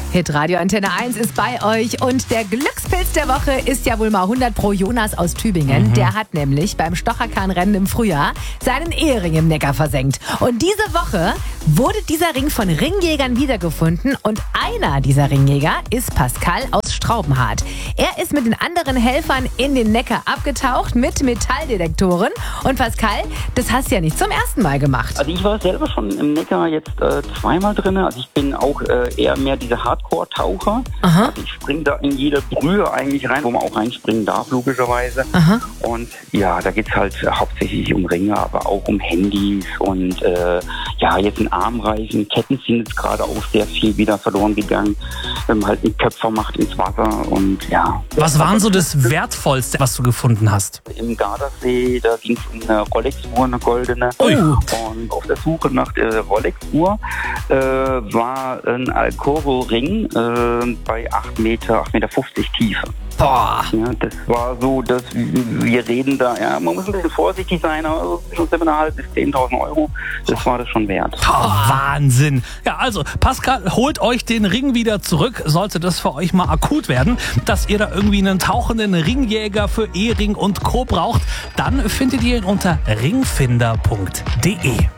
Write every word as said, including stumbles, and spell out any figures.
Hitradio Antenne eins ist bei euch und der Glückspilz der Woche ist ja wohl mal hundert pro Jonas aus Tübingen. Mhm. Der hat nämlich beim Stocherkahnrennen im Frühjahr seinen Ehering im Neckar versenkt. Und diese Woche wurde dieser Ring von Ringjägern wiedergefunden und einer dieser Ringjäger ist Pascal aus Straubenhardt. Er ist mit den anderen Helfern in den Neckar abgetaucht mit Metalldetektoren. Und Pascal, das hast du ja nicht zum ersten Mal gemacht. Also ich war selber schon im Neckar jetzt äh, zweimal drin. Also ich bin auch äh, eher mehr dieser Hardcore-Taucher. Aha. Also ich springe da in jede Brühe eigentlich rein, wo man auch reinspringen darf, logischerweise. Aha. Und ja, da geht es halt hauptsächlich um Ringe, aber auch um Handys und äh, ja, jetzt ein Armreifen. Ketten sind jetzt gerade auch sehr viel wieder verloren gegangen. Wenn man halt einen Köpfer macht ins Wasser und ja. Was war denn so das Wertvollste, was du gefunden hast? Im Gardasee, da ging es um eine Rolex-Uhr, eine goldene. Ui. Und auf der Suche nach der Rolex-Uhr äh, war ein Alcoro-Ring äh, bei acht Meter, acht Meter fünfzig Tiefe. Boah. Ja, das war so, dass wir reden da, ja, man muss ein bisschen vorsichtig sein, aber so zwischen siebeneinhalb bis zehntausend Euro, das war das schon wert. Oh, Wahnsinn. Ja, also Pascal, holt euch den Ring wieder zurück, sollte das für euch mal akut werden, dass ihr da irgendwie einen tauchenden Ringjäger für Ehering und Co. braucht, dann findet ihr ihn unter ringfinder punkt de.